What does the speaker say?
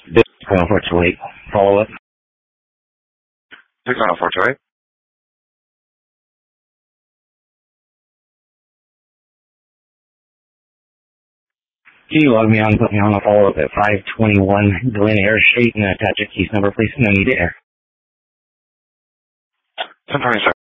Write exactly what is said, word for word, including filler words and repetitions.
Six one four two eight. Follow up. six one four two eight. Can you log me on, put me on a follow-up at five twenty-one Glen Air Street and attach a case number, please? No need to air. ten twenty-seven.